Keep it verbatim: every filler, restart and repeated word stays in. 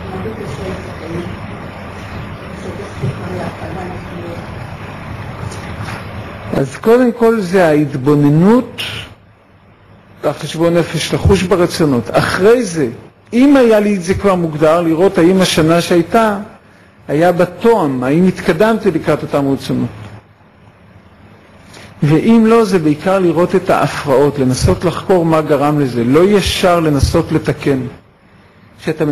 אז קודם כל זה ההתבוננות, החשבון נפש, לחוש ברצונות. אחרי זה, אם היה לי את זה כבר מוגדר, לראות האם השנה שהייתה, היה בתואם, האם התקדמתי לקראת אותם רצונות. ואם לא, זה בעיקר לראות את ההפרעות, לנסות לחקור מה גרם לזה, לא ישר לנסות לתקן. כשאתה